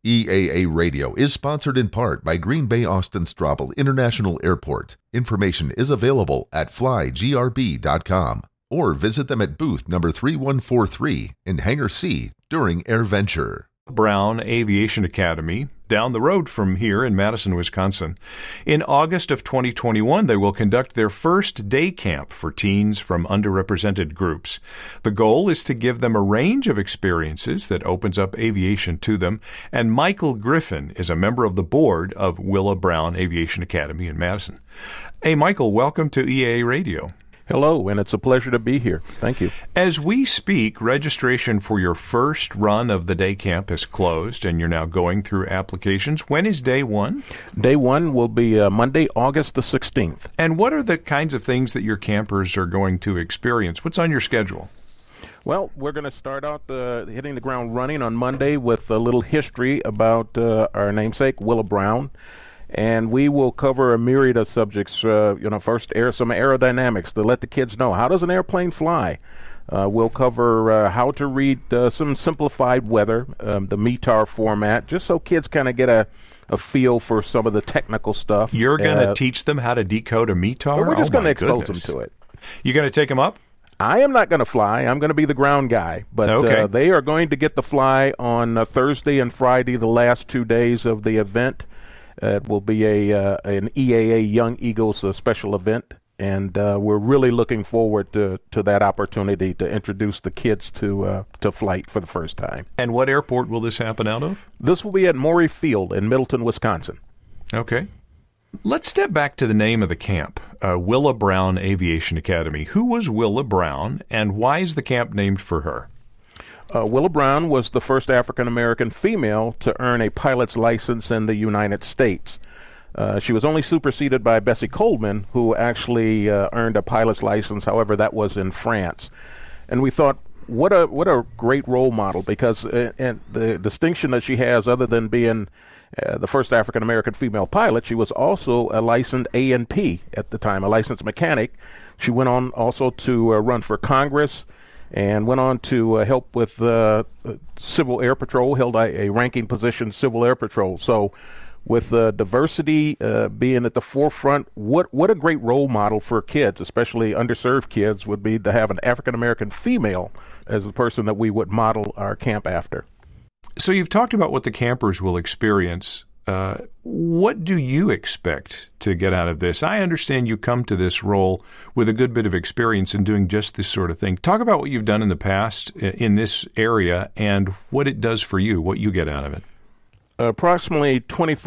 EAA Radio is sponsored in part by Green Bay Austin Straubel International Airport. Information is available at flygrb.com or visit them at booth number 3143 in Hangar C during AirVenture. Brown Aviation Academy, down the road from here in Madison, Wisconsin. In August of 2021, they will conduct their first day camp for teens from underrepresented groups. The goal is to give them a range of experiences that opens up aviation to them, and Michael Griffin is a member of the board of Willa Brown Aviation Academy in Madison. Hey, Michael, welcome to EAA Radio. Hello, and it's a pleasure to be here. Thank you. As we speak, registration for your first run of the day camp is closed, and you're now going through applications. When is day one? Day one will be Monday, August the 16th. And what are the kinds of things that your campers are going to experience? What's on your schedule? Well, we're going to start out hitting the ground running on Monday with a little history about our namesake, Willa Brown. And we will cover a myriad of subjects. First, some aerodynamics to let the kids know, how does an airplane fly? We'll cover how to read some simplified weather, the METAR format, just so kids kind of get a feel for some of the technical stuff. You're going to teach them how to decode a METAR? Well, we're just going to expose them to it. You going to take them up? I am not going to fly. I'm going to be the ground guy. But okay. They are going to get the fly on Thursday and Friday, the last 2 days of the event. It will be an EAA Young Eagles special event, and we're really looking forward to that opportunity to introduce the kids to flight for the first time. And what airport will this happen out of? This will be at Maury Field in Middleton, Wisconsin. Okay. Let's step back to the name of the camp, Willa Brown Aviation Academy. Who was Willa Brown, and why is the camp named for her? Willa Brown was the first African-American female to earn a pilot's license in the United States. She was only superseded by Bessie Coleman, who actually earned a pilot's license. However, that was in France. And we thought, what a great role model, because and the distinction that she has, other than being the first African-American female pilot, she was also a licensed A&P at the time, a licensed mechanic. She went on also to run for Congress, and went on to help with Civil Air Patrol, held a ranking position, Civil Air Patrol. So with diversity being at the forefront, what a great role model for kids, especially underserved kids, would be to have an African-American female as the person that we would model our camp after. So you've talked about what the campers will experience. What do you expect to get out of this? I understand you come to this role with a good bit of experience in doing just this sort of thing. Talk about what you've done in the past in this area and what it does for you, what you get out of it. Approximately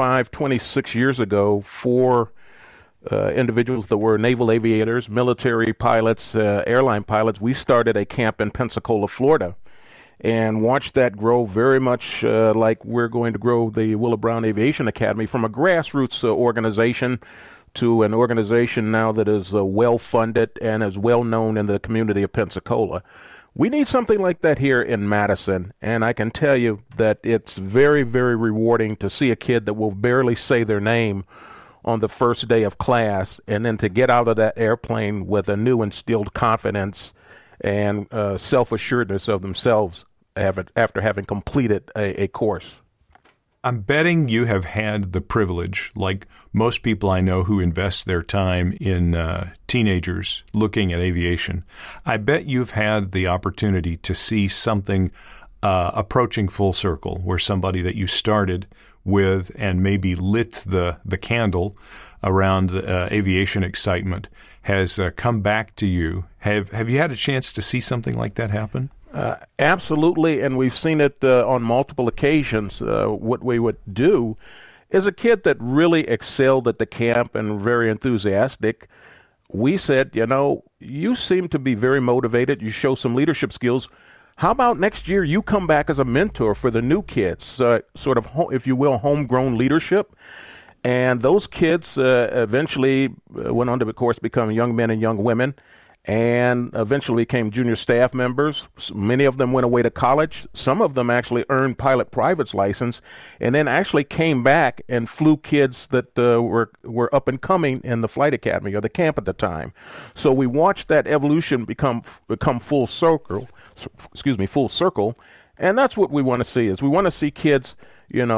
26 years ago, 4 individuals that were naval aviators, military pilots, airline pilots, we started a camp in Pensacola, Florida, and watched that grow very much like we're going to grow the Willa Brown Aviation Academy, from a grassroots organization to an organization now that is well-funded and is well-known in the community of Pensacola. We need something like that here in Madison, and I can tell you that it's very, very rewarding to see a kid that will barely say their name on the first day of class, and then to get out of that airplane with a new instilled confidence and self-assuredness of themselves after having completed a course. I'm betting you have had the privilege, like most people I know who invest their time in teenagers looking at aviation, I bet you've had the opportunity to see something approaching full circle, where somebody that you started with and maybe lit the candle around aviation excitement has come back to you. Have you had a chance to see something like that happen? Absolutely, and we've seen it on multiple occasions. What we would do is a kid that really excelled at the camp and very enthusiastic, we said, you seem to be very motivated. You show some leadership skills. How about next year you come back as a mentor for the new kids, sort of, if you will, homegrown leadership? And those kids eventually went on to, of course, become young men and young women, and eventually became junior staff members. Many of them went away to college. Some of them actually earned pilot private's license, and then actually came back and flew kids that were up and coming in the flight academy or the camp at the time. So we watched that evolution become full circle. And that's what we want to see. Is we want to see kids,